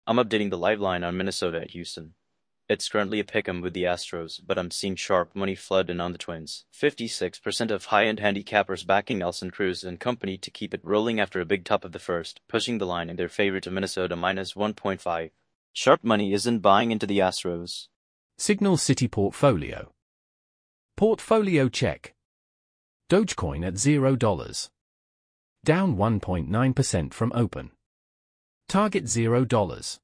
I'm updating the live line on Minnesota at Houston. It's currently a pick'em with the Astros, but I'm seeing sharp money flood in on the Twins. 56% of high-end handicappers backing Nelson Cruz and company to keep it rolling after a big top of the first, pushing the line in their favor to Minnesota minus 1.5. Sharp money isn't buying into the Astros. Signal City Portfolio. Portfolio check. Dogecoin at $0. Down 1.9% from open. Target $0.